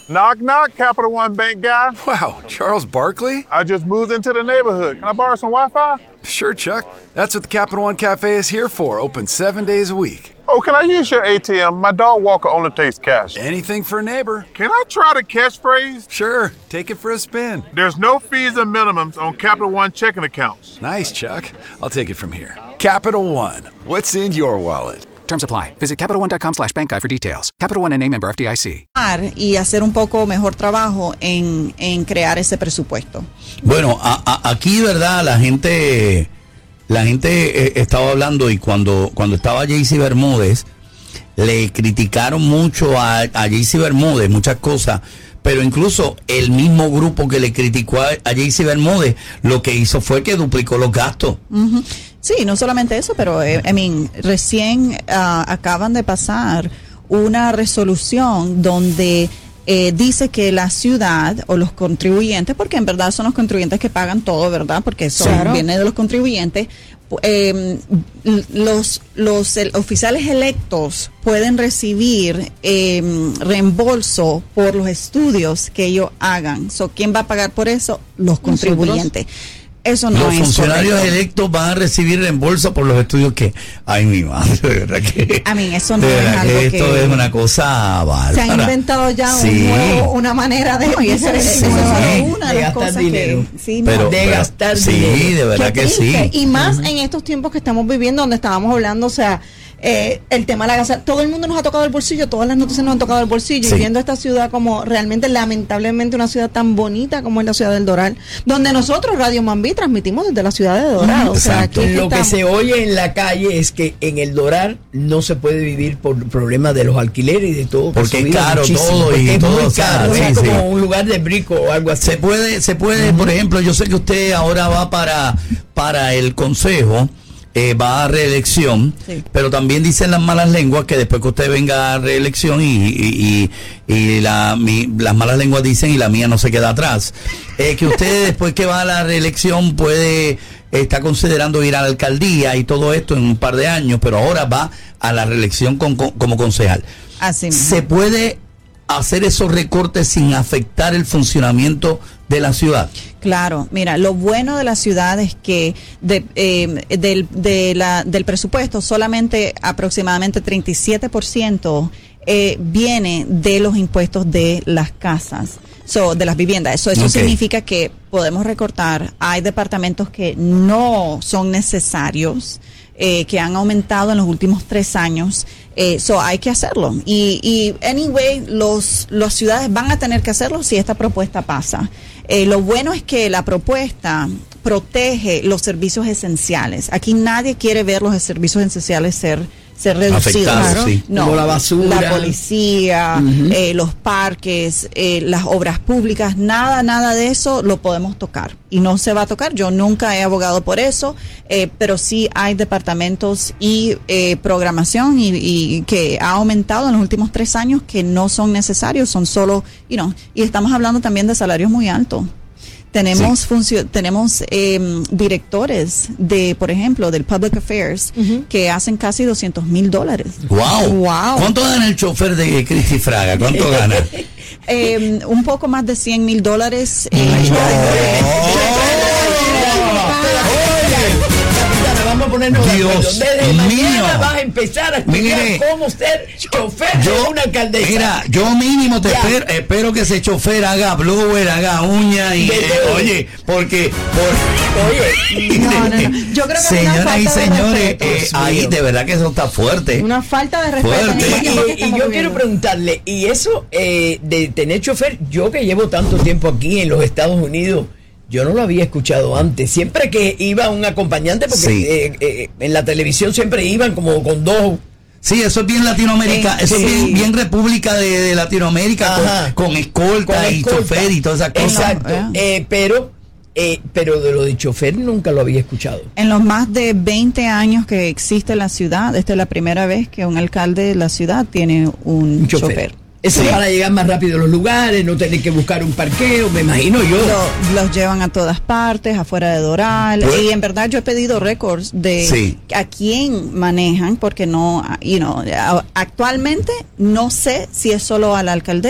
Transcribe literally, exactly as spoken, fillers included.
Knock, knock, Capital One Bank guy. Wow, Charles Barkley? I just moved into the neighborhood. Can I borrow some Wi-Fi? Sure, Chuck. That's what the Capital One Cafe is here for, open seven days a week. Oh, can I use your A T M? My dog Walker only takes cash. Anything for a neighbor. Can I try the catchphrase? Sure, take it for a spin. There's no fees and minimums on Capital One checking accounts. Nice, Chuck. I'll take it from here. Capital One, what's in your wallet? Terms apply. Visit CapitalOne.com slash bank guide for details. Capital One N A member F D I C. Y hacer un poco mejor trabajo en, en crear ese presupuesto. Bueno, a, a, aquí, ¿verdad? La gente la gente eh, estaba hablando y cuando, cuando estaba Jaycee Bermúdez, le criticaron mucho a, a Jaycee Bermúdez, muchas cosas, pero incluso el mismo grupo que le criticó a, a Jaycee Bermúdez, lo que hizo fue que duplicó los gastos. Uh-huh. Sí, no solamente eso, pero eh, I mean, recién uh, acaban de pasar una resolución donde eh, dice que la ciudad o los contribuyentes, porque en verdad son los contribuyentes que pagan todo, ¿verdad? Porque eso claro. viene de los contribuyentes. Eh, los los el, oficiales electos pueden recibir eh, reembolso por los estudios que ellos hagan. So, ¿quién va a pagar por eso? Los contribuyentes. Nosotros. Eso no los es funcionarios correcto. Electos van a recibir reembolso por los estudios que ay mi madre, de verdad que a mí eso no es algo que esto que es una cosa bárbara. Se han inventado ya sí. un nuevo, una manera de no, y eso es sí. una de, de las cosas dinero. que sí, pero, no. de pero, gastar sí, dinero. de verdad Qué que triste. sí. Y más uh-huh. en estos tiempos que estamos viviendo, donde estábamos hablando, o sea, eh, el tema de la gasolina, todo el mundo nos ha tocado el bolsillo, todas las noticias nos han tocado el bolsillo, sí. y viendo esta ciudad como realmente, lamentablemente, una ciudad tan bonita como es la ciudad del Doral, donde nosotros, Radio Mambí, transmitimos desde la ciudad de Doral. Uh-huh. O sea, aquí Lo estamos. que se oye en la calle es que en el Doral no se puede vivir por problemas de los alquileres y de todo. Porque es caro todo y es todo, muy caro, o sea, es sí, como sí. un lugar de brico o algo así. Se puede, se puede, uh-huh. por ejemplo, yo sé que usted ahora va para, para el consejo, eh, va a reelección, sí. pero también dicen las malas lenguas que después que usted venga a reelección y, y, y, y la, mi, las malas lenguas dicen y la mía no se queda atrás, eh, que usted después que va a la reelección puede, está considerando ir a la alcaldía y todo esto en un par de años, pero ahora va a la reelección con, con, como concejal. Así ¿Se puede hacer esos recortes sin afectar el funcionamiento de la ciudad? Claro, mira, lo bueno de la ciudad es que de, eh, del, de la, del presupuesto solamente aproximadamente treinta y siete por ciento eh, viene de los impuestos de las casas, so, de las viviendas. Eso, eso okay. significa que podemos recortar. Hay departamentos que no son necesarios, eh, que han aumentado en los últimos tres años. Eh, so hay que hacerlo y, y anyway los las ciudades van a tener que hacerlo si esta propuesta pasa. Eh, lo bueno es que la propuesta protege los servicios esenciales. Aquí nadie quiere ver los servicios esenciales ser ser reducidos. Claro. Sí. No, como la basura, la policía, uh-huh. eh, los parques, eh, las obras públicas, nada, nada de eso lo podemos tocar y no se va a tocar. Yo nunca he abogado por eso, eh, pero sí hay departamentos y eh, programación y, y que ha aumentado en los últimos tres años que no son necesarios, son solo, you know, y estamos hablando también de salarios muy altos. Tenemos sí. funcio- tenemos eh, directores de, por ejemplo, del Public Affairs uh-huh. que hacen casi doscientos mil dólares. Wow. wow. ¿Cuánto gana el chofer de Cristi Fraga? ¿Cuánto gana? eh, un poco más de cien mil dólares. Eh, Vamos a ponernos Dios desde mío. mañana vas a empezar a estudiar Mire, cómo ser chofer yo, de una alcaldesa. Mira, yo mínimo te espero, espero que ese chofer haga blower, haga uña y eh, oye, porque por, oye, no, no, no. Yo creo que señoras y señores, respeto, eh, ahí de verdad que eso está fuerte. Una falta de respeto. Fuerte. Y, y yo quiero preguntarle, y eso eh, de tener chofer, yo que llevo tanto tiempo aquí en los Estados Unidos, yo no lo había escuchado antes. Siempre que iba un acompañante, porque sí. eh, eh, en la televisión siempre iban como con dos. Sí, eso es bien Latinoamérica, Sí, eso sí. es bien, bien República de, de Latinoamérica, con, con escolta Con y escolta. chofer y todas esas cosas. Exacto, Eh. eh, pero eh, pero de lo de chofer nunca lo había escuchado. En los más de veinte años que existe la ciudad, esta es la primera vez que un alcalde de la ciudad tiene un, Un chofer. chofer. Eso Sí. para llegar más rápido a los lugares, no tener que buscar un parqueo, me imagino yo. Lo- los llevan a todas partes, afuera de Doral. Pues- y en verdad yo he pedido récords de Sí. a quién manejan, porque no, you know, a- actualmente no sé si es solo al alcalde